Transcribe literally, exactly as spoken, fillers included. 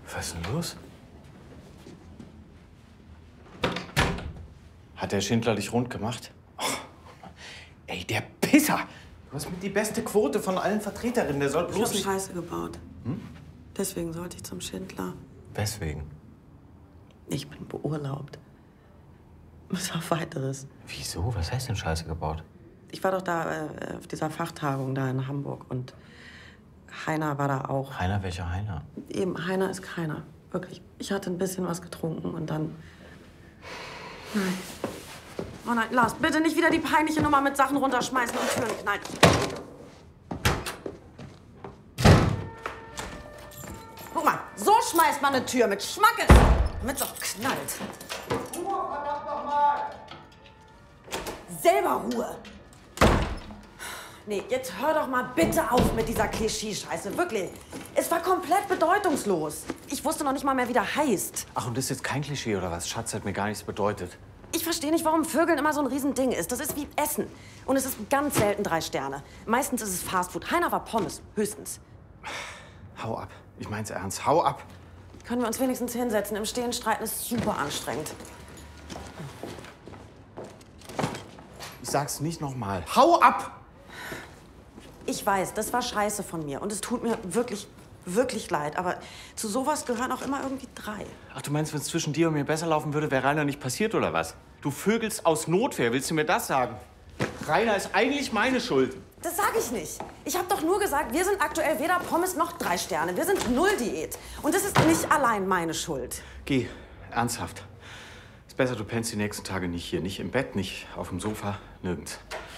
Was ist denn los? Hat der Schindler dich rund gemacht? Oh, ey, der Pisser! Du hast mit die beste Quote von allen Vertreterinnen. Der soll bloß Ich hab nicht... Scheiße gebaut. Hm? Deswegen sollte ich zum Schindler. Weswegen? Ich bin beurlaubt. Was auf Weiteres. Wieso? Was heißt denn Scheiße gebaut? Ich war doch da äh, auf dieser Fachtagung da in Hamburg und Heiner war da auch. Heiner? Welcher Heiner? Eben, Heiner ist keiner. Wirklich. Ich hatte ein bisschen was getrunken und dann... Nein. Oh nein, Lars, bitte nicht wieder die peinliche Nummer mit Sachen runterschmeißen und Türen knallen. Guck mal, so schmeißt man eine Tür mit Schmackes, damit's auch knallt. Ruhe, verdammt nochmal! Selber Ruhe. Nee, jetzt hör doch mal bitte auf mit dieser Klischee-Scheiße, wirklich. Es war komplett bedeutungslos. Ich wusste noch nicht mal mehr, wie der heißt. Ach, und das ist jetzt kein Klischee oder was? Schatz hat mir gar nichts bedeutet. Ich verstehe nicht, warum Vögeln immer so ein Riesending ist. Das ist wie Essen. Und es ist ganz selten drei Sterne. Meistens ist es Fastfood. Heiner war Pommes, höchstens. Hau ab. Ich mein's ernst. Hau ab. Können wir uns wenigstens hinsetzen? Im Stehen streiten ist super anstrengend. Ich sag's nicht nochmal. Hau ab! Ich weiß, das war scheiße von mir. Und es tut mir wirklich, wirklich leid. Aber zu sowas gehören auch immer irgendwie drei. Ach, du meinst, wenn es zwischen dir und mir besser laufen würde, wäre Rainer nicht passiert, oder was? Du vögelst aus Notwehr. Willst du mir das sagen? Rainer ist eigentlich meine Schuld. Das sage ich nicht. Ich habe doch nur gesagt, wir sind aktuell weder Pommes noch drei Sterne. Wir sind Null-Diät. Und das ist nicht allein meine Schuld. Geh. Ernsthaft. Ist besser, du pennst die nächsten Tage nicht hier. Nicht im Bett, nicht auf dem Sofa, nirgends.